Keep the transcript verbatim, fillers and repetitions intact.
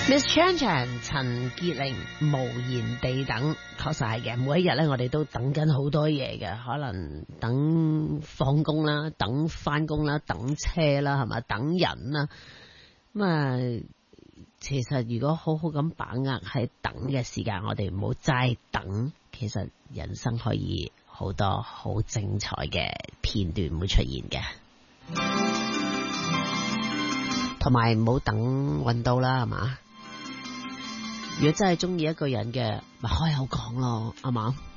Miss Chan Chan 陳潔玲無言地等，確實係嘅。每一日咧，我哋都等緊好多嘢嘅，可能等放工啦，等翻工啦，等車啦，係咪？等人啦。咁啊，其實如果好好咁把握喺等嘅時間，我哋唔好齋等，其實人生可以好多好精彩嘅片段會出現嘅。同埋唔好等運到啦，係嘛？如果真係中意一個人嘅，咪開口講咯，係嘛？